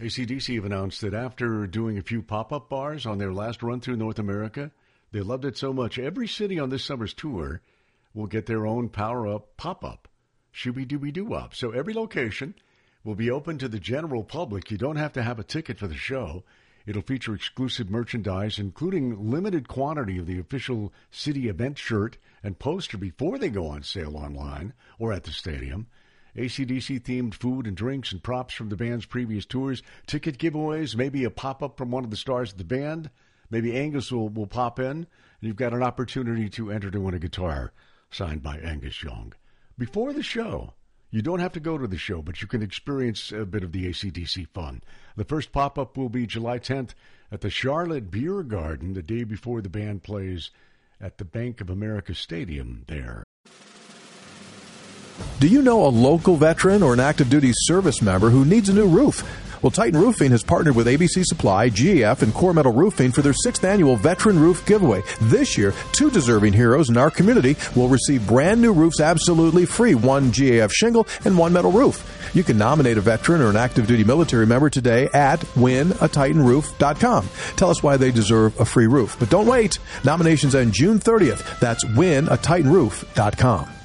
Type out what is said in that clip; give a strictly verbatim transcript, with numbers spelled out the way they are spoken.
A C D C have announced that after doing a few pop-up bars on their last run through North America, they loved it so much, every city on this summer's tour will get their own power-up pop-up, shooby-dooby-doo-wop. So every location will be open to the general public. You don't have to have a ticket for the show. It'll feature exclusive merchandise, including limited quantity of the official city event shirt and poster before they go on sale online or at the stadium. A C D C-themed food and drinks and props from the band's previous tours, ticket giveaways, maybe a pop-up from one of the stars of the band. Maybe Angus will, will pop in, and you've got an opportunity to enter to win a guitar signed by Angus Young. Before the show, you don't have to go to the show, but you can experience a bit of the A C D C fun. The first pop-up will be July tenth at the Charlotte Beer Garden, the day before the band plays at the Bank of America Stadium there. Do you know a local veteran or an active duty service member who needs a new roof? Well, Titan Roofing has partnered with A B C Supply, G A F, and Core Metal Roofing for their sixth annual Veteran Roof Giveaway. This year, two deserving heroes in our community will receive brand new roofs absolutely free, one G A F shingle and one metal roof. You can nominate a veteran or an active duty military member today at win a titan roof dot com. Tell us why they deserve a free roof. But don't wait. Nominations end June thirtieth. That's win a titan roof dot com.